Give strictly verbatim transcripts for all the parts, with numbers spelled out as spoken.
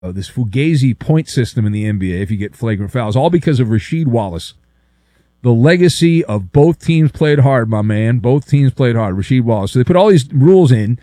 uh, this Fugazi point system in the N B A if you get flagrant fouls, all because of Rasheed Wallace. The legacy of both teams played hard, my man. Both teams played hard. Rasheed Wallace. So they put all these rules in,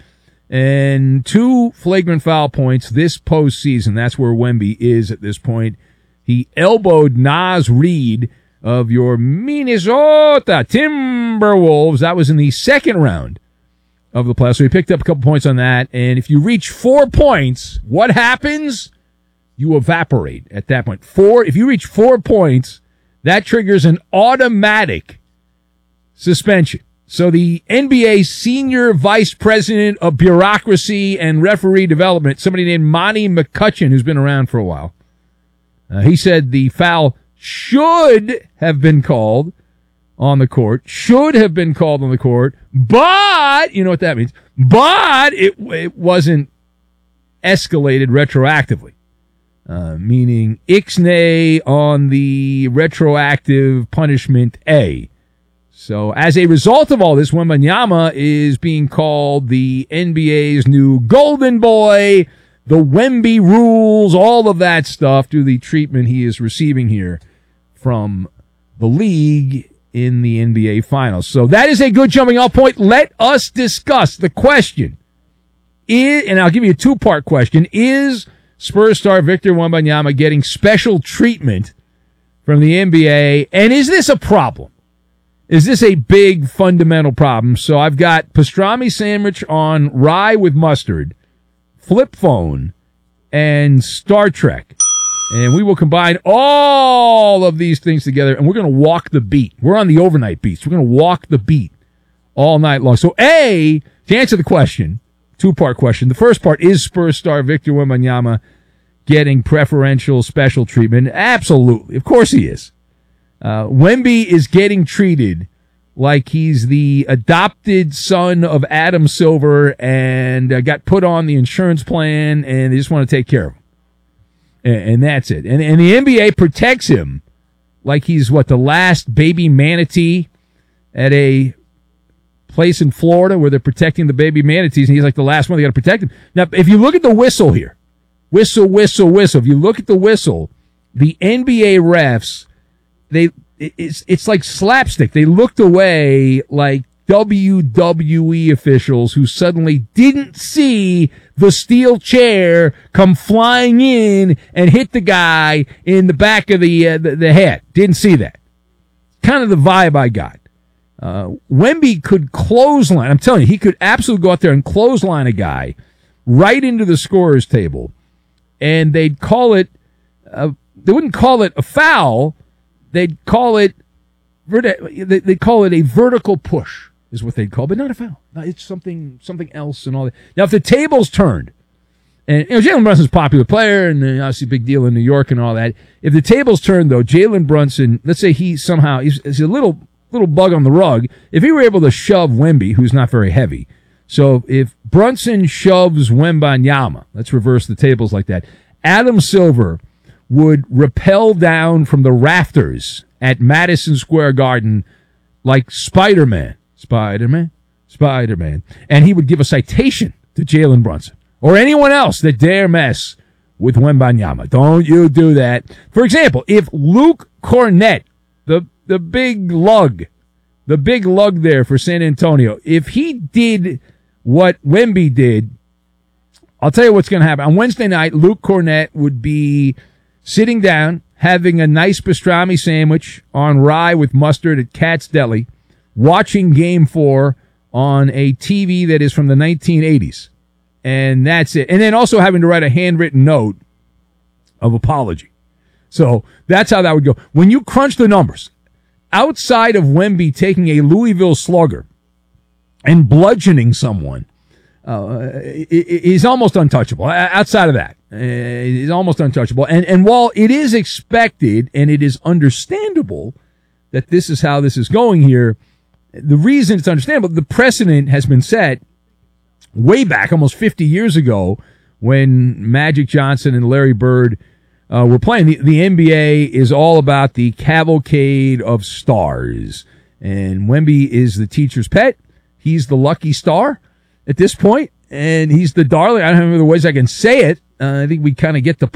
and two flagrant foul points this postseason. That's where Wemby is at this point. He elbowed Naz Reid of your Minnesota Timberwolves. That was in the second round of the playoffs. So he picked up a couple points on that. And if you reach four points, what happens? You evaporate at that point. Four. If you reach four points, that triggers an automatic suspension. So the N B A senior vice president of bureaucracy and referee development, somebody named Monty McCutcheon, who's been around for a while, uh, he said the foul should have been called on the court, should have been called on the court, but, you know what that means, but it, it wasn't escalated retroactively. Uh, meaning ixnay on the retroactive punishment A. So as a result of all this, Wembanyama is being called the N B A's new golden boy, the Wemby rules, all of that stuff due to the treatment he is receiving here from the league in the N B A Finals. So that is a good jumping off point. Let us discuss the question. Is, and I'll give you a two-part question. Is Spurs star Victor Wembanyama getting special treatment from the N B A? And is this a problem? Is this a big fundamental problem? So I've got pastrami sandwich on rye with mustard, flip phone, and Star Trek. And we will combine all of these things together, and we're going to walk the beat. We're on the overnight beats. We're going to walk the beat all night long. So A, to answer the question, two-part question. The first part, is Spurs star Victor Wembanyama getting preferential special treatment? Absolutely. Of course he is. Uh, Wemby is getting treated like he's the adopted son of Adam Silver and uh, got put on the insurance plan, and they just want to take care of him. And, and that's it. And, and the N B A protects him like he's, what, the last baby manatee at a place in Florida where they're protecting the baby manatees, and he's like the last one. They got to protect him. Now, if you look at the whistle here, whistle, whistle, whistle. If you look at the whistle, the N B A refs, they it's it's like slapstick. They looked away like W W E officials who suddenly didn't see the steel chair come flying in and hit the guy in the back of the uh, the, the head. Didn't see that. Kind of the vibe I got. Uh, Wemby could clothesline. I'm telling you, he could absolutely go out there and clothesline a guy right into the scorer's table, and they'd call it, uh, they wouldn't call it a foul. They'd call it, they'd call it a vertical push is what they'd call it, but not a foul. No, it's something, something else and all that. Now, if the tables turned, and you know, Jalen Brunson's a popular player and obviously a big deal in New York and all that. If the tables turned, though, Jalen Brunson, let's say he somehow, he's, he's a little, little bug on the rug. If he were able to shove Wemby, who's not very heavy, so if Brunson shoves Wembanyama, let's reverse the tables like that, Adam Silver would rappel down from the rafters at Madison Square Garden like Spider-Man, Spider-Man, Spider-Man, and he would give a citation to Jalen Brunson or anyone else that dare mess with Wembanyama. Don't you do that. For example, if Luke Cornett, the the big lug, the big lug there for San Antonio, if he did what Wemby did, I'll tell you what's going to happen. On Wednesday night, Luke Cornett would be sitting down, having a nice pastrami sandwich on rye with mustard at Katz Deli, watching Game four on a T V that is from the nineteen eighties. And that's it. And then also having to write a handwritten note of apology. So that's how that would go. When you crunch the numbers, outside of Wemby taking a Louisville slugger and bludgeoning someone, uh, is almost untouchable. Outside of that, uh, is almost untouchable. And and while it is expected and it is understandable that this is how this is going here, the reason it's understandable, the precedent has been set way back, almost fifty years ago, when Magic Johnson and Larry Bird uh, were playing. The, the N B A is all about the cavalcade of stars. And Wemby is the teacher's pet. He's the lucky star at this point. and he's the darling. I don't have any other ways I can say it. Uh, I think we kind of get the